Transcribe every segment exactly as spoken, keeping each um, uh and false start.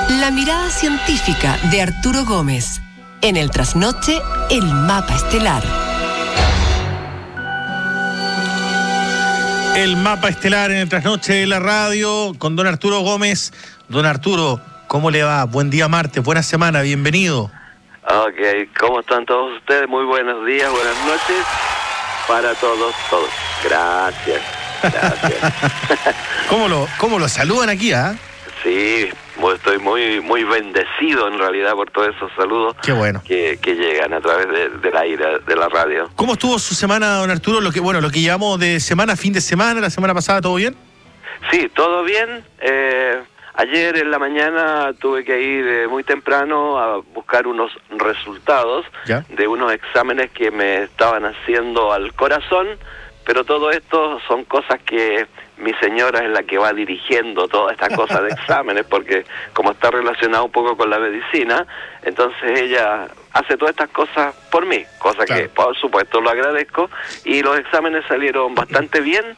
La mirada científica de Arturo Gómez. En el trasnoche, el mapa estelar. El mapa estelar en el trasnoche de la radio con don Arturo Gómez. Don Arturo, ¿cómo le va? Buen día martes, buena semana, bienvenido. Ok, ¿cómo están todos ustedes? Muy buenos días, buenas noches para todos, todos. Gracias, gracias. ¿Cómo lo, cómo lo saludan aquí, ah? ¿eh? Sí, estoy muy muy bendecido en realidad por todos esos saludos. Qué bueno. que, que llegan a través de, del aire, de la radio. ¿Cómo estuvo su semana, don Arturo? Lo que bueno, lo que llevamos de semana, fin de semana, la semana pasada, ¿todo bien? Sí, todo bien. Eh, ayer en la mañana tuve que ir eh, muy temprano a buscar unos resultados ¿Ya? de unos exámenes que me estaban haciendo al corazón, pero todo esto son cosas que mi señora es la que va dirigiendo toda esta cosa de exámenes, porque como está relacionado un poco con la medicina, entonces ella hace todas estas cosas por mí, cosa Claro. que por supuesto lo agradezco, y los exámenes salieron bastante bien,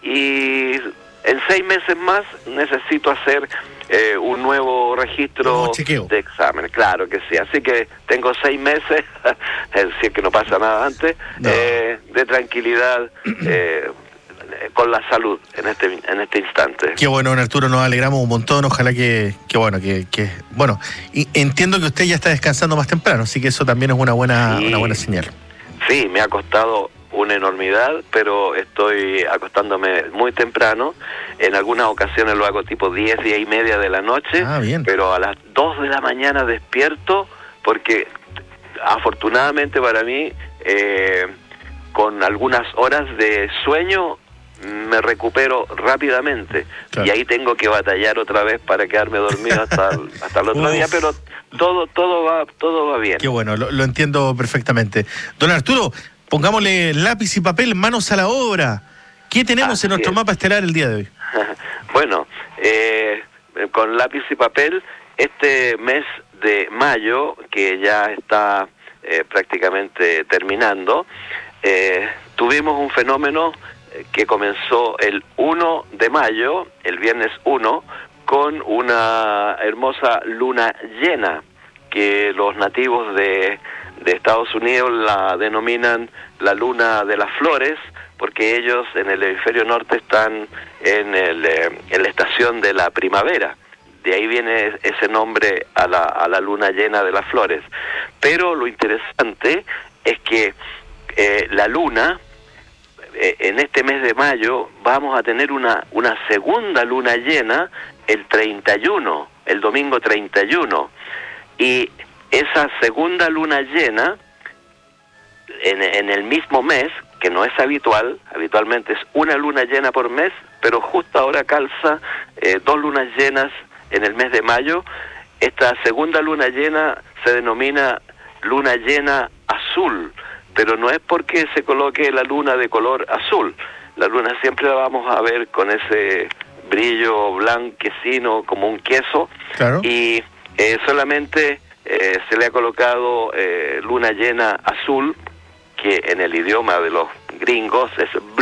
y en seis meses más necesito hacer eh, un nuevo registro Nuevo chequeo. de exámenes, claro que sí, así que tengo seis meses, si es que no pasa nada antes, No. eh, de tranquilidad, eh, con la salud en este en este instante. Qué bueno, don Arturo, nos alegramos un montón, ojalá que, que bueno, que, que bueno, y entiendo que usted ya está descansando más temprano, así que eso también es una buena, Sí. una buena señal. Sí, me ha costado una enormidad, pero estoy acostándome muy temprano. En algunas ocasiones lo hago tipo diez, diez y media de la noche, Ah, bien. pero a las dos de la mañana despierto, porque afortunadamente para mí, eh, con algunas horas de sueño, me recupero rápidamente. Claro. Y ahí tengo que batallar otra vez para quedarme dormido hasta el, hasta el otro Uf. día, pero todo todo va todo va bien. Qué bueno, lo, lo entiendo perfectamente. Don Arturo, pongámosle lápiz y papel, manos a la obra. ¿Qué tenemos Así en nuestro es. mapa estelar el día de hoy? Bueno, eh, con lápiz y papel, este mes de mayo, que ya está eh, prácticamente terminando, eh, tuvimos un fenómeno que comenzó el uno de mayo, el viernes uno, con una hermosa luna llena, que los nativos de, de Estados Unidos la denominan la luna de las flores, porque ellos en el hemisferio norte están en, el, eh, en la estación de la primavera. De ahí viene ese nombre a la, a la luna llena de las flores. Pero lo interesante es que eh, la luna, eh, en este mes de mayo, vamos a tener una, una segunda luna llena el treinta y uno, el domingo treinta y uno. Y esa segunda luna llena, en, en el mismo mes, que no es habitual, habitualmente es una luna llena por mes, pero justo ahora calza eh, dos lunas llenas en el mes de mayo. Esta segunda luna llena se denomina luna llena azul, pero no es porque se coloque la luna de color azul. La luna siempre la vamos a ver con ese brillo blanquecino como un queso. Claro. Y eh, solamente eh, se le ha colocado eh, luna llena azul, que en el idioma de los gringos es